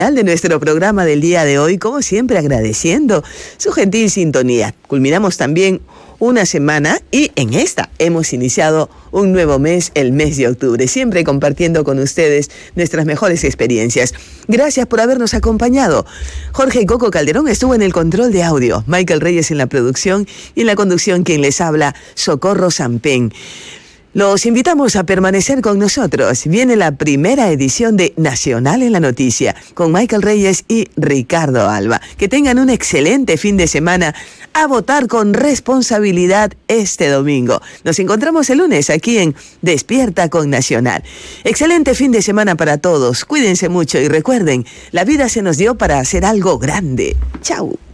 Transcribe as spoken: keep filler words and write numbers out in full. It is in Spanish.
de nuestro programa del día de hoy, como siempre agradeciendo su gentil sintonía. Culminamos también una semana y en esta hemos iniciado un nuevo mes, el mes de octubre, siempre compartiendo con ustedes nuestras mejores experiencias. Gracias por habernos acompañado. Jorge Coco Calderón estuvo en el control de audio, Michael Reyes en la producción y en la conducción quien les habla, Socorro Sampén. Los invitamos a permanecer con nosotros. Viene la primera edición de Nacional en la Noticia con Michael Reyes y Ricardo Alba. Que tengan un excelente fin de semana. A votar con responsabilidad este domingo. Nos encontramos el lunes aquí en Despierta con Nacional. Excelente fin de semana para todos. Cuídense mucho y recuerden, la vida se nos dio para hacer algo grande. Chau.